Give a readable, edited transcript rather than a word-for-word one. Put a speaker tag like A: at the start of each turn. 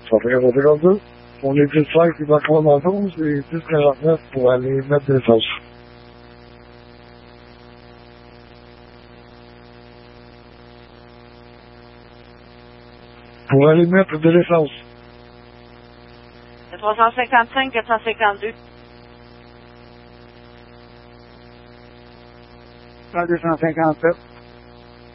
A: Ça fait au 52. On est 10-5 qui va croire dans 12 et 10-49 pour aller mettre des sauces. Pour aller mettre de l'essence.
B: Le 355, 452.
C: 257.